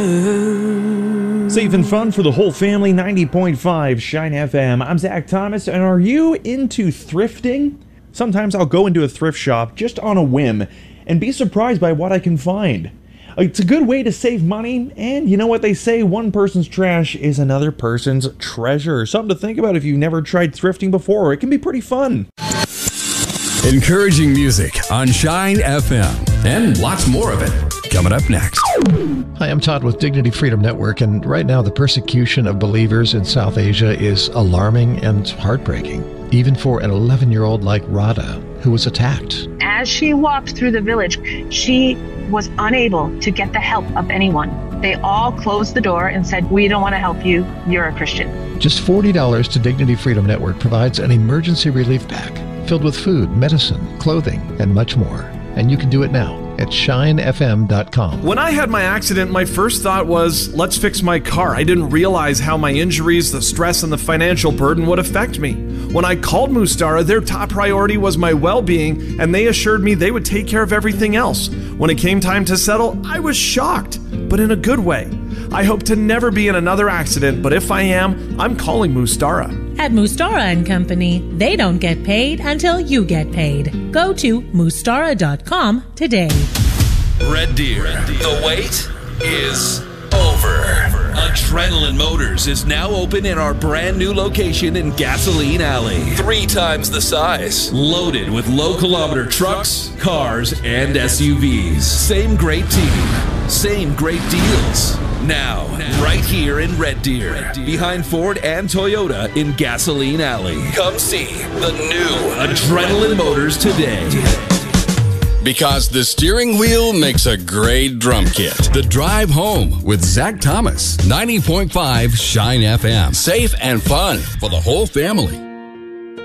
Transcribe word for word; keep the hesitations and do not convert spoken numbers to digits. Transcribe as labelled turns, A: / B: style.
A: Safe and fun for the whole family, ninety point five Shine F M. I'm Zach Thomas, and are you into thrifting? Sometimes I'll go into a thrift shop just on a whim and be surprised by what I can find. It's a good way to save money, and you know what they say, one person's trash is another person's treasure. Something to think about if you've never tried thrifting before. It can be pretty fun.
B: Encouraging music on Shine F M, and lots more of it coming up next.
C: Hi, I'm Todd with Dignity Freedom Network, and right now the persecution of believers in South Asia is alarming and heartbreaking, even for an eleven-year-old like Radha, who was attacked.
D: As she walked through the village, she was unable to get the help of anyone. They all closed the door and said, "We don't want to help you. You're a Christian."
C: Just forty dollars to Dignity Freedom Network provides an emergency relief pack filled with food, medicine, clothing, and much more. And you can do it now at shine f m dot com.
E: When I had my accident, my first thought was, let's fix my car. I didn't realize how my injuries, the stress, and the financial burden would affect me. When I called Mustara, their top priority was my well-being, and they assured me they would take care of everything else. When it came time to settle, I was shocked, but in a good way. I hope to never be in another accident, but if I am, I'm calling Mustara.
F: At Mustara and Company, they don't get paid until you get paid. Go to mustara dot com today.
G: Red Deer, the wait is over. Adrenaline Motors is now open in our brand new location in Gasoline Alley. Three times the size. Loaded with low kilometer trucks, cars, and S U Vs. Same great team. Same great deals. Now, right here in Red Deer, behind Ford and Toyota in Gasoline Alley. Come see the new Adrenaline Motors today.
B: Because the steering wheel makes a great drum kit. The Drive Home with Zach Thomas. ninety point five Shine F M. Safe and fun for the whole family.